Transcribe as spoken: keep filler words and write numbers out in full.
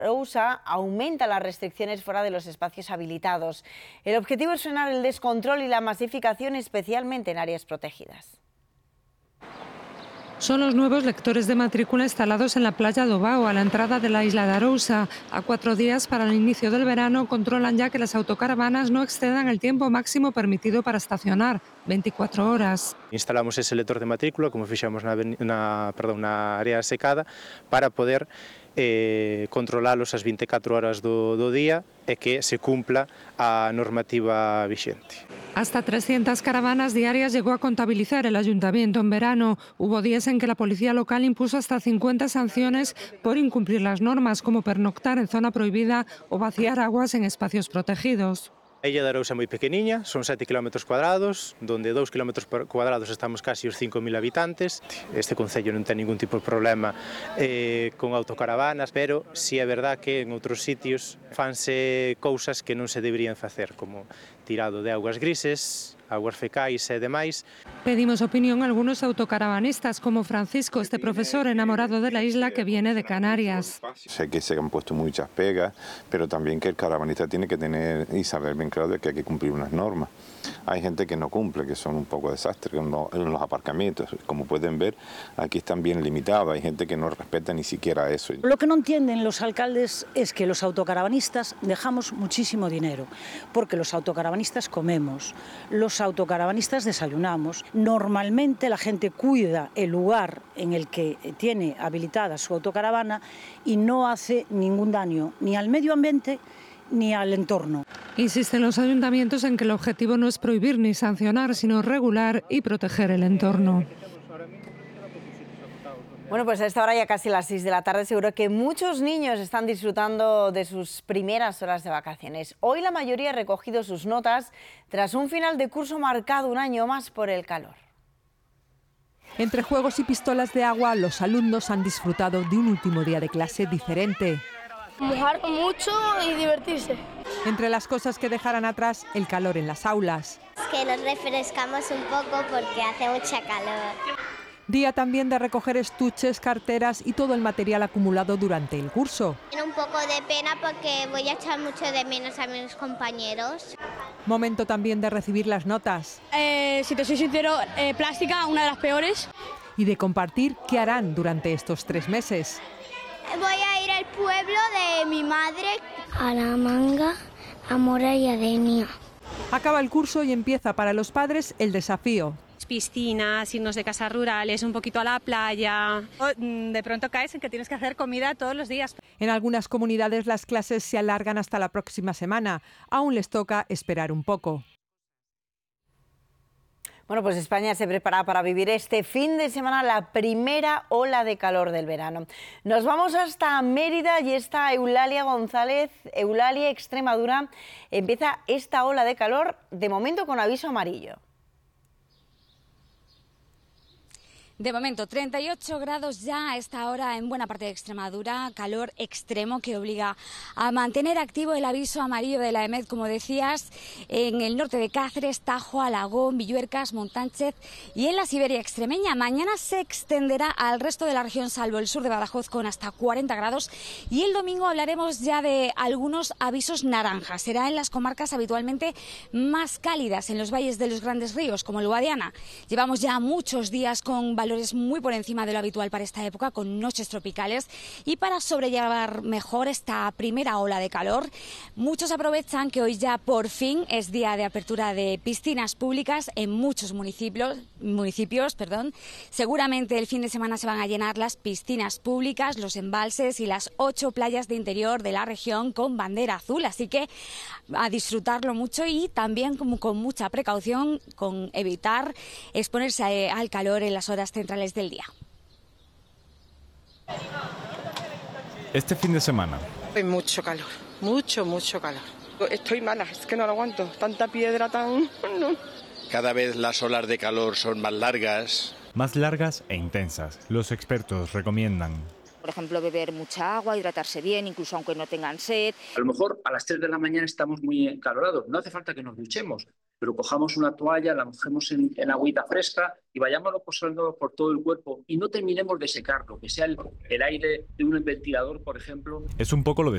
Arousa aumenta las restricciones fuera de los espacios habilitados. El objetivo es frenar el descontrol y la masificación, especialmente en áreas protegidas. Son los nuevos lectores de matrícula instalados en la playa do Bao, a la entrada de la isla de Arousa. A cuatro días para el inicio del verano, controlan ya que las autocaravanas no excedan el tiempo máximo permitido para estacionar, veinticuatro horas. Instalamos ese lector de matrícula, como fixamos na, na, perdón, na área secada, para poder eh, controlalos as veinticuatro horas do, do día e que se cumpla a normativa vixente. Hasta trescientas caravanas diarias llegó a contabilizar el ayuntamiento en verano. Hubo días en que la policía local impuso hasta cincuenta sanciones por incumplir las normas, como pernoctar en zona prohibida o vaciar aguas en espacios protegidos. A illa de Arousa é moi pequeniña, son sete kilómetros cuadrados, donde dous kilómetros cuadrados estamos casi os cinco mil habitantes. Este concello non ten ningún tipo de problema eh, con autocaravanas, pero si é verdad que en outros sitios fanse cousas que non se deberían facer, como tirado de augas grises, aguas fecais e demais. Pedimos opinión a algunos autocaravanistas, como Francisco, este profesor enamorado de la isla que viene de Canarias. Sé que se han puesto muchas pegas, pero también que el caravanista tiene que tener y saber bien claro de que hay que cumplir unas normas. Hay gente que no cumple, que son un poco desastres en los aparcamientos. Como pueden ver, aquí están bien limitados. Hay gente que no respeta ni siquiera eso. Lo que no entienden los alcaldes es que los autocaravanistas dejamos muchísimo dinero, porque los autocaravanistas comemos, los autocaravanistas desayunamos. Normalmente la gente cuida el lugar en el que tiene habilitada su autocaravana y no hace ningún daño ni al medio ambiente ni al entorno. Insisten los ayuntamientos en que el objetivo no es prohibir ni sancionar, sino regular y proteger el entorno. Bueno, pues a esta hora, ya casi las seis de la tarde, seguro que muchos niños están disfrutando de sus primeras horas de vacaciones. Hoy la mayoría ha recogido sus notas tras un final de curso marcado un año más por el calor. Entre juegos y pistolas de agua, los alumnos han disfrutado de un último día de clase diferente. Mojar mucho y divertirse. Entre las cosas que dejarán atrás, el calor en las aulas. Es que nos refrescamos un poco porque hace mucha calor. Día también de recoger estuches, carteras y todo el material acumulado durante el curso. Tiene un poco de pena porque voy a echar mucho de menos a mis compañeros. Momento también de recibir las notas. Eh, si te soy sincero, eh, plástica, una de las peores. Y de compartir qué harán durante estos tres meses. Voy a ir al pueblo de mi madre. A La Manga, a Mora y a Denia. Acaba el curso y empieza para los padres el desafío. Piscinas, irnos de casas rurales, un poquito a la playa. De pronto caes en que tienes que hacer comida todos los días. En algunas comunidades las clases se alargan hasta la próxima semana. Aún les toca esperar un poco. Bueno, pues España se prepara para vivir este fin de semana la primera ola de calor del verano. Nos vamos hasta Mérida y está Eulalia González. Eulalia, Extremadura, empieza esta ola de calor, de momento con aviso amarillo. De momento, treinta y ocho grados ya a esta hora en buena parte de Extremadura, calor extremo que obliga a mantener activo el aviso amarillo de la EMET, como decías, en el norte de Cáceres, Tajo, Alagón, Villuercas, Montánchez y en la Siberia extremeña. Mañana se extenderá al resto de la región, salvo el sur de Badajoz, con hasta cuarenta grados. Y el domingo hablaremos ya de algunos avisos naranjas. Será en las comarcas habitualmente más cálidas, en los valles de los grandes ríos, como el Guadiana. Llevamos ya muchos días con valores muy por encima de lo habitual para esta época, con noches tropicales, y para sobrellevar mejor esta primera ola de calor, muchos aprovechan que hoy ya por fin es día de apertura de piscinas públicas en muchos municipios, municipios, perdón. Seguramente el fin de semana se van a llenar las piscinas públicas, los embalses y las ocho playas de interior de la región con bandera azul, así que a disfrutarlo mucho y también como con mucha precaución, con evitar exponerse al calor en las horas centrales del día. Este fin de semana hay mucho calor, mucho, mucho calor. Estoy mala, es que no lo aguanto, tanta piedra tan... No. Cada vez las olas de calor son más largas. Más largas e intensas. Los expertos recomiendan: por ejemplo, beber mucha agua, hidratarse bien, incluso aunque no tengan sed. A lo mejor a las tres de la mañana estamos muy encalorados, no hace falta que nos duchemos, pero cojamos una toalla, la mojemos en, en agüita fresca y vayámoslo posando por todo el cuerpo y no terminemos de secarlo, que sea el, el aire de un ventilador, por ejemplo. Es un poco lo de